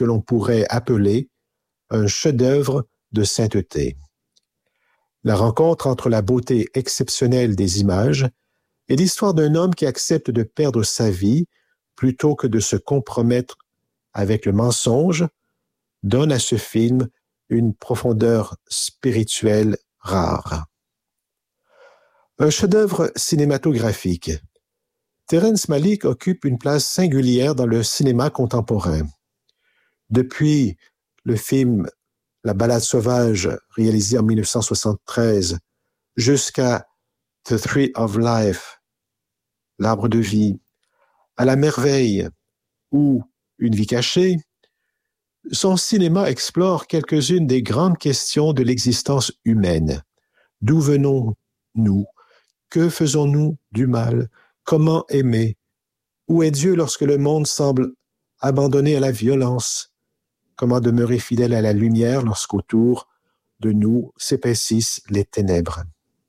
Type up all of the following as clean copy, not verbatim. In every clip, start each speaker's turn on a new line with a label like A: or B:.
A: que l'on pourrait appeler un chef-d'œuvre de sainteté. La rencontre entre la beauté exceptionnelle des images et l'histoire d'un homme qui accepte de perdre sa vie plutôt que de se compromettre avec le mensonge donne à ce film une profondeur spirituelle rare. Un chef-d'œuvre cinématographique. Terrence Malick occupe une place singulière dans le cinéma contemporain. Depuis le film La Ballade sauvage, réalisé en 1973, jusqu'à The Tree of Life, L'Arbre de vie, À la merveille ou Une vie cachée, son cinéma explore quelques-unes des grandes questions de l'existence humaine. D'où venons-nous? Que faisons-nous du mal? Comment aimer? Où est Dieu lorsque le monde semble abandonné à la violence? Comment demeurer fidèle à la lumière lorsqu'autour de nous s'épaississent les ténèbres?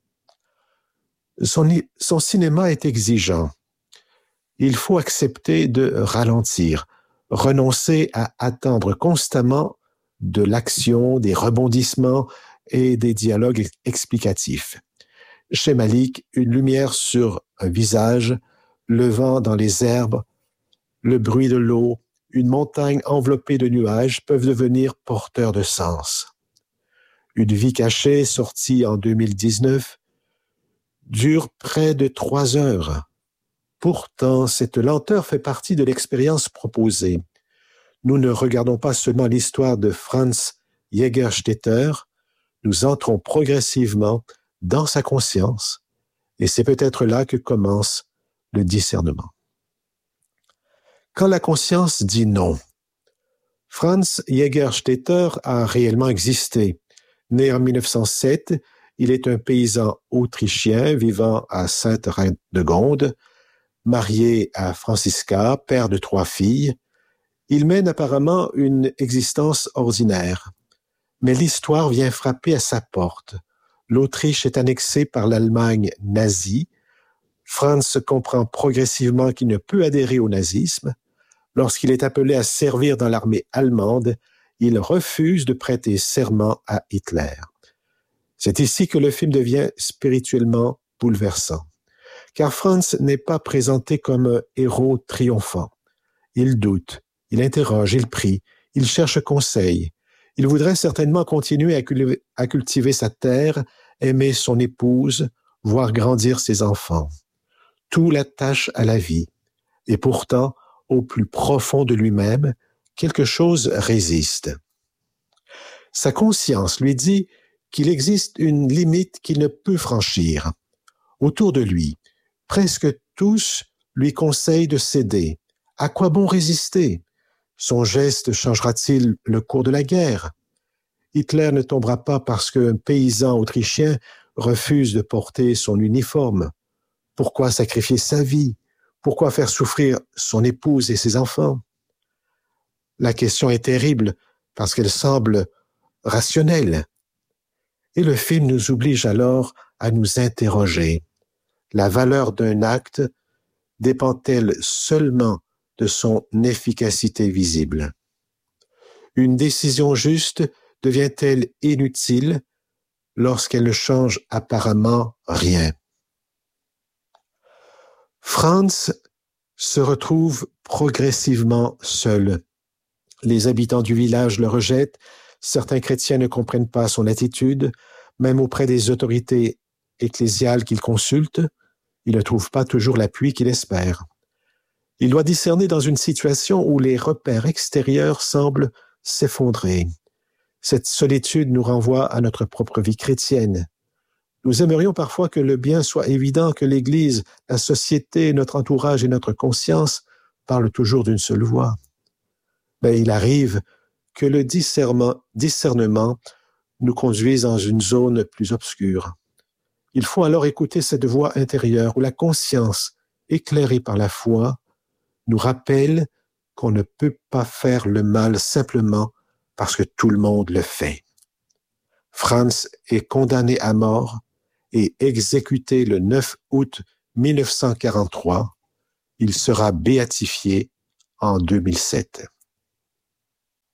A: Son cinéma est exigeant. Il faut accepter de ralentir, renoncer à attendre constamment de l'action, des rebondissements et des dialogues explicatifs. Chez Malick, une lumière sur un visage, le vent dans les herbes, le bruit de l'eau, une montagne enveloppée de nuages peuvent devenir porteurs de sens. Une vie cachée, sortie en 2019, dure près de 3 heures. Pourtant, cette lenteur fait partie de l'expérience proposée. Nous ne regardons pas seulement l'histoire de Franz Jägerstätter, nous entrons progressivement dans sa conscience, et c'est peut-être là que commence le discernement. Quand la conscience dit non, Franz Jägerstätter a réellement existé. Né en 1907, il est un paysan autrichien vivant à Sainte-Radegonde, marié à Franziska, père de 3 filles. Il mène apparemment une existence ordinaire. Mais l'histoire vient frapper à sa porte. L'Autriche est annexée par l'Allemagne nazie. Franz comprend progressivement qu'il ne peut adhérer au nazisme. Lorsqu'il est appelé à servir dans l'armée allemande, il refuse de prêter serment à Hitler. C'est ici que le film devient spirituellement bouleversant. Car Franz n'est pas présenté comme un héros triomphant. Il doute, il interroge, il prie, il cherche conseil. Il voudrait certainement continuer à cultiver sa terre, aimer son épouse, voir grandir ses enfants. Tout l'attache à la vie. Et pourtant, au plus profond de lui-même, quelque chose résiste. Sa conscience lui dit qu'il existe une limite qu'il ne peut franchir. Autour de lui, presque tous lui conseillent de céder. À quoi bon résister? Son geste changera-t-il le cours de la guerre? Hitler ne tombera pas parce qu'un paysan autrichien refuse de porter son uniforme. Pourquoi sacrifier sa vie? Pourquoi faire souffrir son épouse et ses enfants? La question est terrible parce qu'elle semble rationnelle. Et le film nous oblige alors à nous interroger. La valeur d'un acte dépend-elle seulement de son efficacité visible? Une décision juste devient-elle inutile lorsqu'elle ne change apparemment rien? Franz se retrouve progressivement seul. Les habitants du village le rejettent, certains chrétiens ne comprennent pas son attitude, même auprès des autorités ecclésiales qu'il consulte, il ne trouve pas toujours l'appui qu'il espère. Il doit discerner dans une situation où les repères extérieurs semblent s'effondrer. Cette solitude nous renvoie à notre propre vie chrétienne. Nous aimerions parfois que le bien soit évident, que l'Église, la société, notre entourage et notre conscience parlent toujours d'une seule voix. Mais il arrive que le discernement nous conduise dans une zone plus obscure. Il faut alors écouter cette voix intérieure où la conscience, éclairée par la foi, nous rappelle qu'on ne peut pas faire le mal simplement parce que tout le monde le fait. Franz est condamné à mort et exécuté le 9 août 1943. Il sera béatifié en 2007.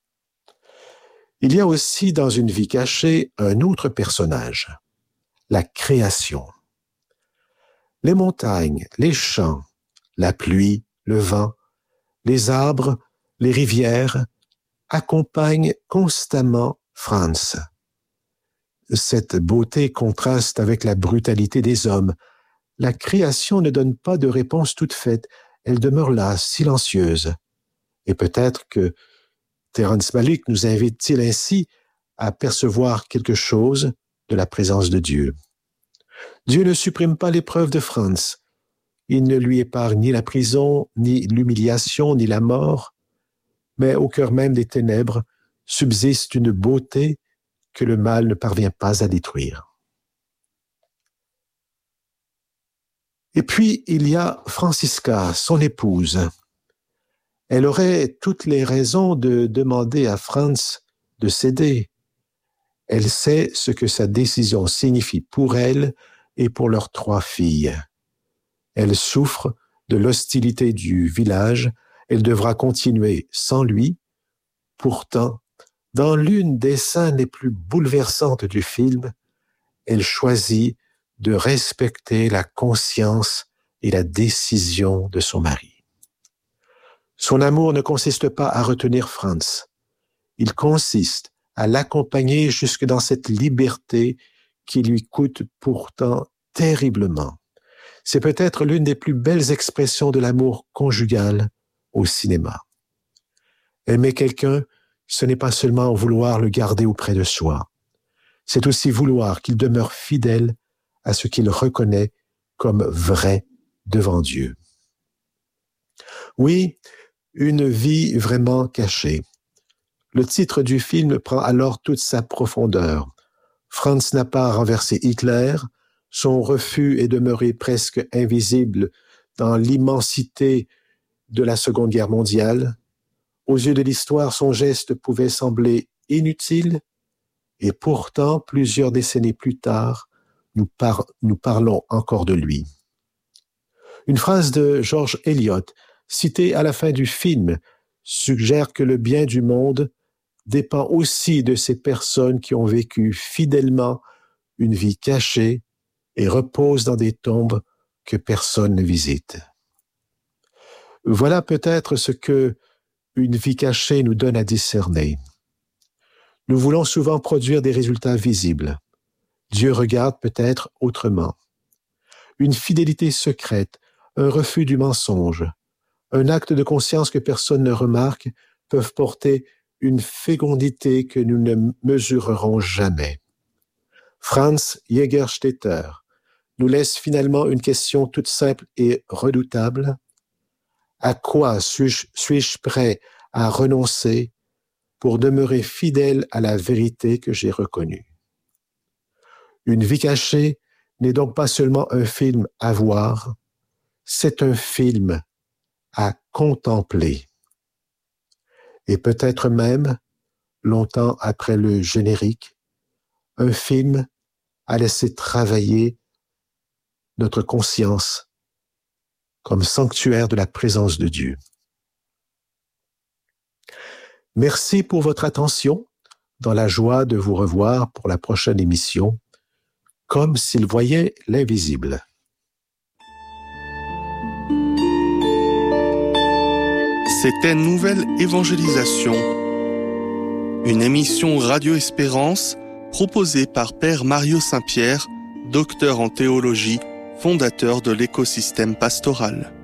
A: Il y a aussi dans Une vie cachée un autre personnage, la création. Les montagnes, les champs, la pluie, le vent, les arbres, les rivières accompagnent constamment Franz. Cette beauté contraste avec la brutalité des hommes. La création ne donne pas de réponse toute faite, elle demeure là, silencieuse. Et peut-être que Terrence Malick nous invite-t-il ainsi à percevoir quelque chose de la présence de Dieu. Dieu ne supprime pas l'épreuve de Franz. Il ne lui épargne ni la prison, ni l'humiliation, ni la mort, mais au cœur même des ténèbres subsiste une beauté que le mal ne parvient pas à détruire. Et puis, il y a Franziska, son épouse. Elle aurait toutes les raisons de demander à Franz de céder. Elle sait ce que sa décision signifie pour elle et pour leurs 3 filles. Elle souffre de l'hostilité du village. Elle devra continuer sans lui. Pourtant, dans l'une des scènes les plus bouleversantes du film, elle choisit de respecter la conscience et la décision de son mari. Son amour ne consiste pas à retenir Franz. Il consiste à l'accompagner jusque dans cette liberté qui lui coûte pourtant terriblement. C'est peut-être l'une des plus belles expressions de l'amour conjugal au cinéma. Aimer quelqu'un, ce n'est pas seulement vouloir le garder auprès de soi. C'est aussi vouloir qu'il demeure fidèle à ce qu'il reconnaît comme vrai devant Dieu. Oui, une vie vraiment cachée. Le titre du film prend alors toute sa profondeur. Franz n'a pas renversé Hitler, son refus est demeuré presque invisible dans l'immensité de la Seconde Guerre mondiale. Aux yeux de l'histoire, son geste pouvait sembler inutile, et pourtant, plusieurs décennies plus tard, nous parlons encore de lui. Une phrase de George Eliot, citée à la fin du film, suggère que le bien du monde dépend aussi de ces personnes qui ont vécu fidèlement une vie cachée et reposent dans des tombes que personne ne visite. Voilà peut-être ce que une vie cachée nous donne à discerner. Nous voulons souvent produire des résultats visibles. Dieu regarde peut-être autrement. Une fidélité secrète, un refus du mensonge, un acte de conscience que personne ne remarque peuvent porter une fécondité que nous ne mesurerons jamais. Franz Jägerstätter nous laisse finalement une question toute simple et redoutable. À quoi suis-je prêt à renoncer pour demeurer fidèle à la vérité que j'ai reconnue? Une vie cachée n'est donc pas seulement un film à voir, c'est un film à contempler. Et peut-être même, longtemps après le générique, un film à laisser travailler notre conscience comme sanctuaire de la présence de Dieu. Merci pour votre attention, dans la joie de vous revoir pour la prochaine émission, comme s'il voyait l'invisible.
B: C'était Nouvelle Évangélisation, une émission Radio Espérance proposée par Père Mario Saint-Pierre, docteur en théologie, fondateur de l'écosystème pastoral.